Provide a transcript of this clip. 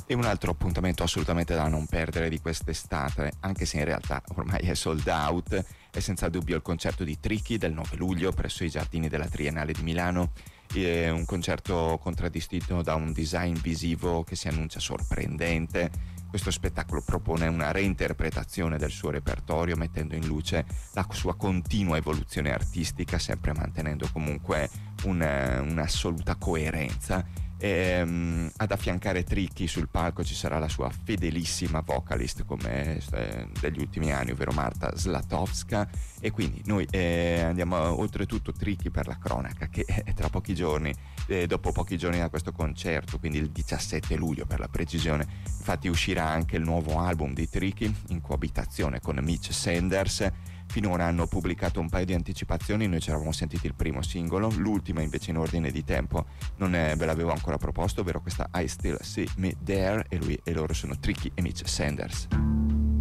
E un altro appuntamento assolutamente da non perdere di quest'estate, anche se in realtà ormai è sold out, è senza dubbio il concerto di Tricky del 9 luglio presso i giardini della Triennale di Milano. È un concerto contraddistinto da un design visivo che si annuncia sorprendente. Questo spettacolo propone una reinterpretazione del suo repertorio, mettendo in luce la sua continua evoluzione artistica, sempre mantenendo comunque un'assoluta coerenza. Ad affiancare Tricky sul palco ci sarà la sua fedelissima vocalist come degli ultimi anni, ovvero Marta Zlatowska, e quindi noi andiamo oltretutto Tricky per la cronaca che tra pochi giorni, dopo pochi giorni da questo concerto, quindi il 17 luglio per la precisione, infatti uscirà anche il nuovo album di Tricky in coabitazione con Mitch Sanders. Finora hanno pubblicato un paio di anticipazioni, noi ci eravamo sentiti il primo singolo, l'ultima invece in ordine di tempo ve l'avevo ancora proposto, ovvero questa I Still See Me There, e loro sono Tricky e Mitch Sanders.